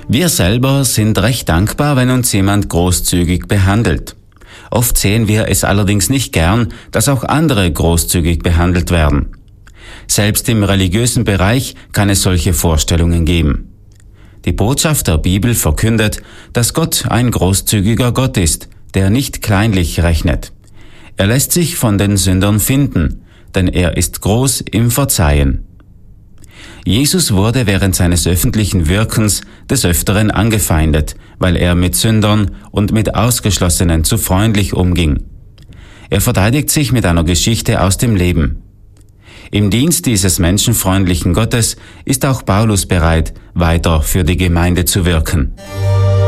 Wir selber sind recht dankbar, wenn uns jemand großzügig behandelt. Oft sehen wir es allerdings nicht gern, dass auch andere großzügig behandelt werden. Selbst im religiösen Bereich kann es solche Vorstellungen geben. Die Botschaft der Bibel verkündet, dass Gott ein großzügiger Gott ist, der nicht kleinlich rechnet. Er lässt sich von den Sündern finden, denn er ist groß im Verzeihen. Jesus wurde während seines öffentlichen Wirkens des Öfteren angefeindet, weil er mit Sündern und mit Ausgeschlossenen zu freundlich umging. Er verteidigt sich mit einer Geschichte aus dem Leben. Im Dienst dieses menschenfreundlichen Gottes ist auch Paulus bereit, weiter für die Gemeinde zu wirken.